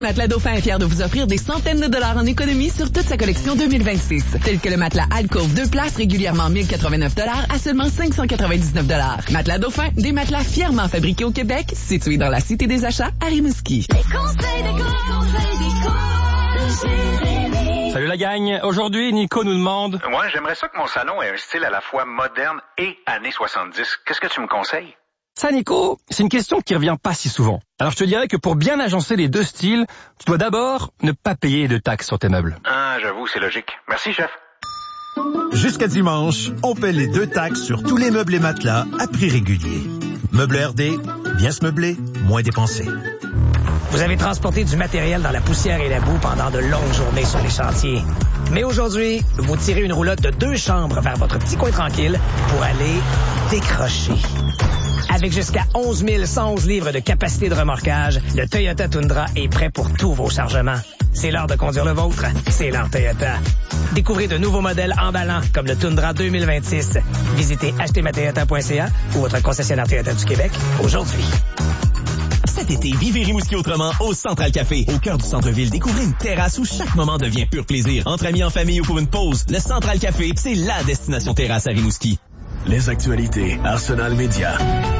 Matelas Dauphin est fier de vous offrir des centaines de dollars en économie sur toute sa collection 2026. Tel que le matelas Alcove 2 places régulièrement 1089 dollars à seulement 599 dollars. Matelas Dauphin, des matelas fièrement fabriqués au Québec, situés dans la Cité des Achats à Rimouski. Salut la gang. Aujourd'hui, Nico nous demande... Ouais, j'aimerais ça que mon salon ait un style à la fois moderne et années 70. Qu'est-ce que tu me conseilles? Ça, Nico, c'est une question qui revient pas si souvent. Alors je te dirais que pour bien agencer les deux styles, tu dois d'abord ne pas payer de taxes sur tes meubles. Ah, j'avoue, c'est logique. Merci, chef. Jusqu'à dimanche, on paie les 2 taxes sur tous les meubles et matelas à prix régulier. Meubles RD, bien se meubler, moins dépenser. Vous avez transporté du matériel dans la poussière et la boue pendant de longues journées sur les chantiers. Mais aujourd'hui, vous tirez une roulotte de 2 chambres vers votre petit coin tranquille pour aller décrocher. Avec jusqu'à 11 111 livres de capacité de remorquage, le Toyota Tundra est prêt pour tous vos chargements. C'est l'heure de conduire le vôtre. C'est l'heure Toyota. Découvrez de nouveaux modèles emballants comme le Tundra 2026. Visitez achetezmatoyota.ca ou votre concessionnaire Toyota du Québec aujourd'hui. Cet été, vivez Rimouski autrement au Central Café. Au cœur du centre-ville, découvrez une terrasse où chaque moment devient pur plaisir. Entre amis, en famille ou pour une pause, le Central Café, c'est la destination terrasse à Rimouski. Les actualités Arsenal Média.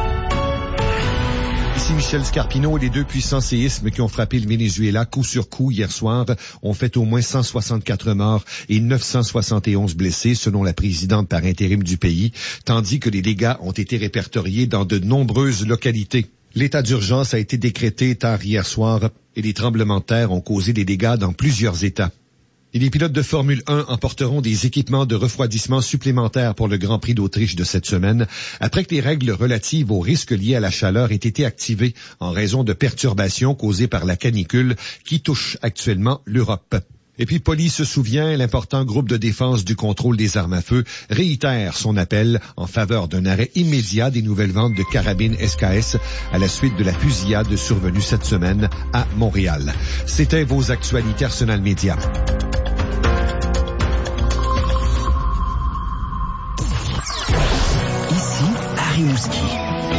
Ici Michel Scarpino. Les 2 puissants séismes qui ont frappé le Venezuela coup sur coup hier soir ont fait au moins 164 morts et 971 blessés, selon la présidente par intérim du pays, tandis que les dégâts ont été répertoriés dans de nombreuses localités. L'état d'urgence a été décrété tard hier soir et les tremblements de terre ont causé des dégâts dans plusieurs États. Et les pilotes de Formule 1 emporteront des équipements de refroidissement supplémentaires pour le Grand Prix d'Autriche de cette semaine, après que les règles relatives aux risques liés à la chaleur aient été activées en raison de perturbations causées par la canicule qui touche actuellement l'Europe. Et puis, Police se souvient, l'important groupe de défense du contrôle des armes à feu réitère son appel en faveur d'un arrêt immédiat des nouvelles ventes de carabines SKS à la suite de la fusillade survenue cette semaine à Montréal. C'était vos actualités Arsenal Média.